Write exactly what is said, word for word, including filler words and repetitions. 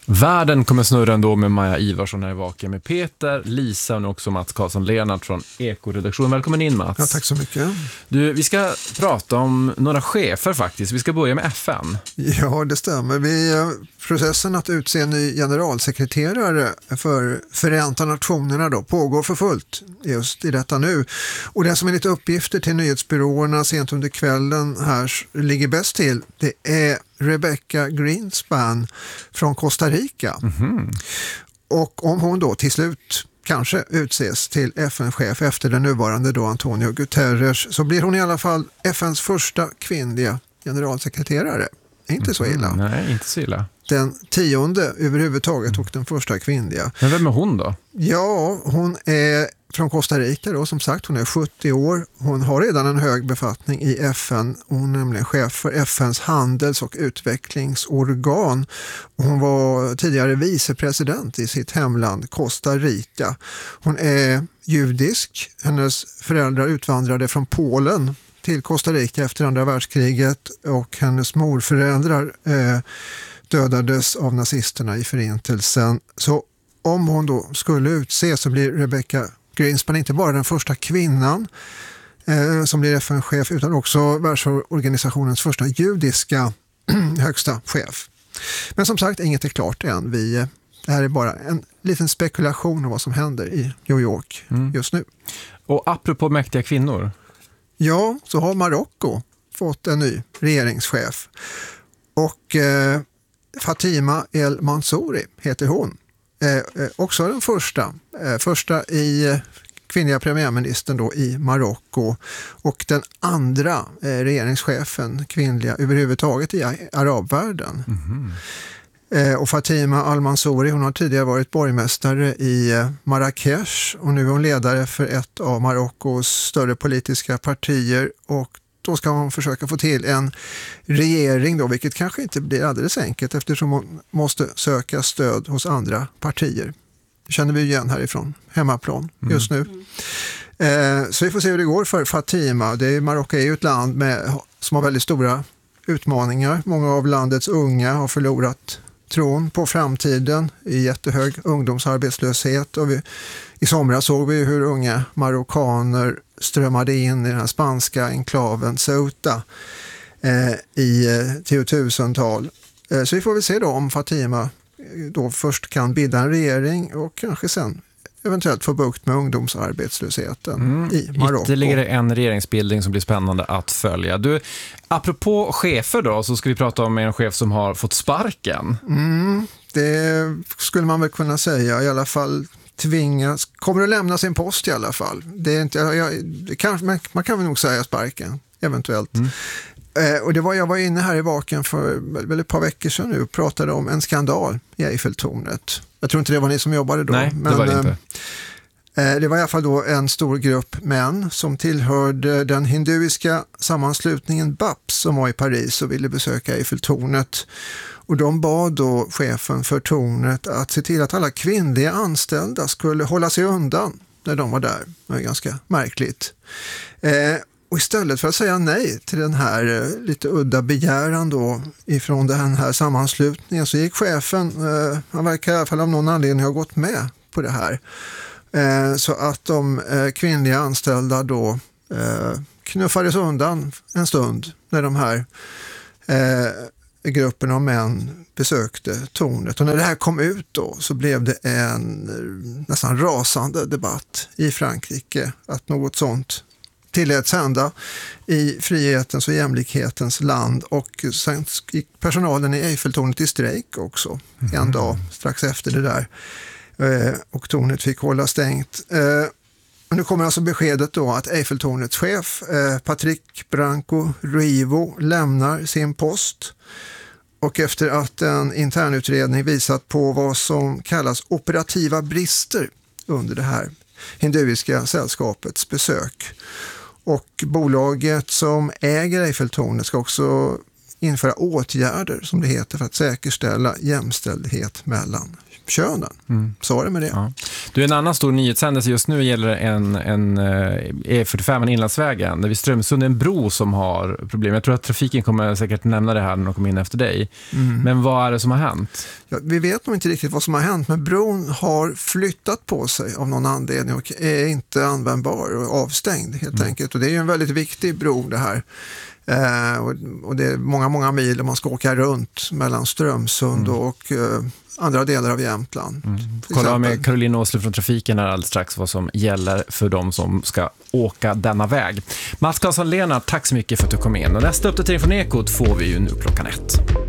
Världen kommer snurra ändå med Maja Ivarsson här i Vaken med Peter, Lisa och också Mats Karlsson-Lernart från Eko-redaktionen. Välkommen in, Mats. Ja, tack så mycket. Du, vi ska prata om några chefer faktiskt. Vi ska börja med F N. Ja, det stämmer. Vi, processen att utse en ny generalsekreterare för Förenta Nationerna då, pågår för fullt just i detta nu. Och det som enligt uppgifter till nyhetsbyråerna sent under kvällen här ligger bäst till, det är Rebecca Greenspan från Costa Rica. Mm-hmm. Och om hon då till slut kanske utses till F N-chef efter den nuvarande då Antonio Guterres, så blir hon i alla fall F N:s första kvinnliga generalsekreterare. Inte så illa. Mm, nej, inte så illa. Den tionde överhuvudtaget och den första kvinnliga. Men vem är hon då? Ja, hon är från Costa Rica då, som sagt. Hon är sjuttio år. Hon har redan en hög befattning i F N. Hon är nämligen chef för F N:s handels- och utvecklingsorgan. Hon var tidigare vicepresident i sitt hemland Costa Rica. Hon är judisk. Hennes föräldrar utvandrade från Polen till Costa Rica efter andra världskriget, och hennes morföräldrar eh, dödades av nazisterna i förintelsen. Så om hon då skulle utse så blir Rebecca Greenspan inte bara den första kvinnan eh, som blir F N-chef, utan också världsorganisationens första judiska högsta chef. Men som sagt, inget är klart än. Vi, det här är bara en liten spekulation om vad som händer i New York mm. just nu. Och apropå mäktiga kvinnor. Ja, så har Marocko fått en ny regeringschef. Och eh, Fatima El Mansouri heter hon. Eh, också den första, eh, första i eh, kvinnliga premiärministern då i Marocko, och den andra eh, regeringschefen kvinnliga överhuvudtaget i arabvärlden. Mm-hmm. Eh, och Fatima Al Mansouri, hon har tidigare varit borgmästare i eh, Marrakesh, och nu är hon ledare för ett av Marockos större politiska partier, och då ska man försöka få till en regering då, vilket kanske inte blir alldeles enkelt eftersom man måste söka stöd hos andra partier. Det känner vi igen härifrån hemmaplan just nu. Mm. Eh, så vi får se hur det går för Fatima. Det är, Marocko är ju ett land med, som har väldigt stora utmaningar. Många av landets unga har förlorat tron på framtiden i jättehög ungdomsarbetslöshet, och vi, i somras såg vi hur unga marockaner strömmade in i den här spanska enklaven Ceuta eh, i eh, tiotusental. Eh, så vi får väl se då om Fatima då först kan bilda en regering och kanske sen eventuellt få bukt med ungdomsarbetslösheten mm, i Marocko. Ytterligare en regeringsbildning som blir spännande att följa. Du, apropå chefer då, så ska vi prata om en chef som har fått sparken. Mm, det skulle man väl kunna säga, i alla fall tvingas, kommer att lämna sin post i alla fall. Det är inte, jag, det kan, man, man kan väl nog säga sparken, eventuellt. Mm. Eh, och det var, jag var inne här i Vaken för väl ett par veckor sedan nu och pratade om en skandal i Eiffeltornet. Jag tror inte det var ni som jobbade då. Nej, men, det var det inte. Eh, det var i alla fall då en stor grupp män som tillhörde den hinduiska sammanslutningen B A P S som var i Paris och ville besöka Eiffeltornet. Och de bad då chefen för tornet att se till att alla kvinnliga anställda skulle hålla sig undan när de var där. Det var ganska märkligt. Eh, och istället för att säga nej till den här eh, lite udda begäran då ifrån den här sammanslutningen, så gick chefen, eh, han verkar i alla fall av någon anledning ha gått med på det här. Eh, så att de eh, kvinnliga anställda då eh, knuffades undan en stund när de här eh, gruppen av män besökte tornet. Och när det här kom ut då så blev det en nästan rasande debatt i Frankrike att något sånt tilläts hända i frihetens och jämlikhetens land, och sen gick personalen i Eiffeltornet i strejk också mm. en dag strax efter det där, eh, och tornet fick hålla stängt. Eh, nu kommer alltså beskedet då att Eiffeltornets chef eh, Patrick Branco Ruivo lämnar sin post. Och efter att en internutredning visat på vad som kallas operativa brister under det här hinduiska sällskapets besök. Och bolaget som äger Eiffeltornet ska också införa åtgärder, som det heter, för att säkerställa jämställdhet mellan könen. Mm. Så är det med det. Ja. Du, en annan stor nyhetshändelse just nu gäller en, en E fyrtiofem, en inlandsvägen, där vid Strömsund är en bro som har problem. Jag tror att trafiken kommer säkert nämna det här när de kommer in efter dig. Mm. Men vad är det som har hänt? Ja, vi vet nog inte riktigt vad som har hänt, men bron har flyttat på sig av någon anledning och är inte användbar och avstängd helt mm. enkelt. Och det är ju en väldigt viktig bro det här. Eh, och, och det är många, många mil om man ska åka runt mellan Strömsund mm. och eh, andra delar av Jämtland. Mm. Kolla med Caroline Åslund från trafiken här alldeles strax vad som gäller för de som ska åka denna väg. Mats Karlsson-Lena, tack så mycket för att du kom in. Och nästa uppdatering från Ekot får vi ju nu klockan ett.